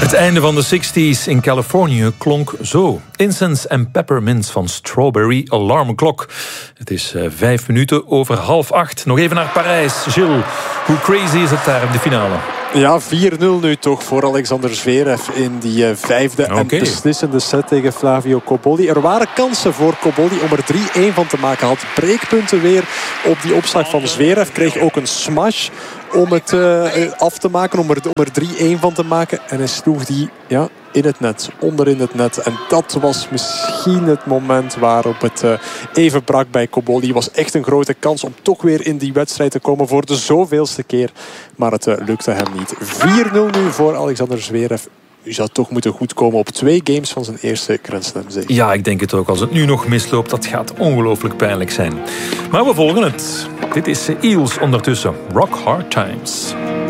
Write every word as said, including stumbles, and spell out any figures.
Het einde van de zestig's in Californië klonk zo. Incense and Peppermints van Strawberry Alarm Clock. Het is uh, vijf minuten over half acht. Nog even naar Parijs. Gilles, hoe crazy is het daar in de finale? Ja, vier nul nu toch voor Alexander Zverev in die uh, vijfde okay. en beslissende set tegen Flavio Cobolli. Er waren kansen voor Cobolli om er drie-een van te maken. Had breekpunten weer op die opslag van Zverev. Kreeg ook een smash om het uh, af te maken, om er, om er drie-een van te maken. En hij sloeg die ja, in het net, onder in het net. En dat was misschien het moment waarop het uh, even brak bij Cobolli. Het was echt een grote kans om toch weer in die wedstrijd te komen voor de zoveelste keer. Maar het uh, lukte hem niet. vier nul nu voor Alexander Zverev. U zou toch moeten goedkomen op twee games van zijn eerste Grand Slam zege. Ja, ik denk het ook. Als het nu nog misloopt, dat gaat ongelooflijk pijnlijk zijn. Maar we volgen het. Dit is Eels ondertussen. Rock Hard Times.